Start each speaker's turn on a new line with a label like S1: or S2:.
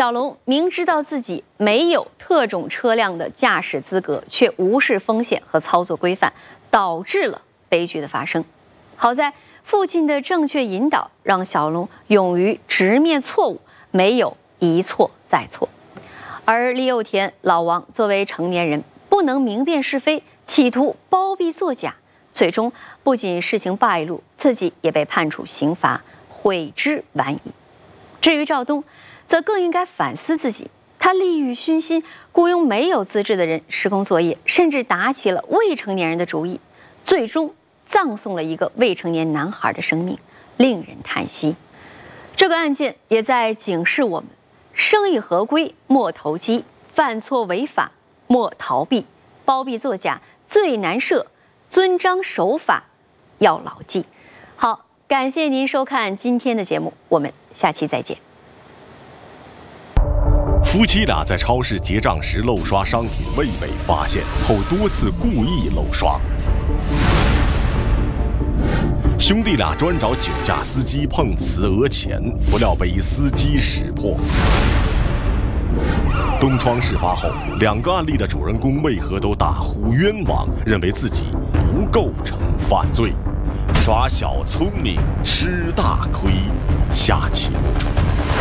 S1: 小龙明知道自己没有特种车辆的驾驶资格，却无视风险和操作规范，导致了悲剧的发生。好在父亲的正确引导，让小龙勇于直面错误，没有一错再错。而李有田老王作为成年人，不能明辨是非，企图包庇作假，最终不仅事情败露，自己也被判处刑罚，悔之晚矣。至于赵东，则更应该反思自己，他利欲熏心，雇佣没有资质的人施工作业，甚至打起了未成年人的主意，最终葬送了一个未成年男孩的生命，令人叹息。这个案件也在警示我们：生意合规莫投机，犯错违法莫逃避，包庇作假最难赦，遵章守法要牢记。好，感谢您收看今天的节目，我们下期再见。
S2: 夫妻俩在超市结账时漏刷商品未被发现后，多次故意漏刷。兄弟俩专找酒驾司机碰瓷讹钱，不料被司机识破。东窗事发后，2个案例的主人公为何都大呼冤枉，认为自己不构成犯罪？耍小聪明吃大亏，下期播出。